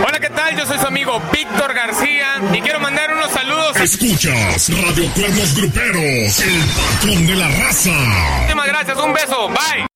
Hola, ¿qué tal? Yo soy su amigo Víctor García y quiero mandar unos saludos. Escuchas Radio Cuernos Gruperos, el patrón de la raza. Muchísimas gracias, un beso, bye.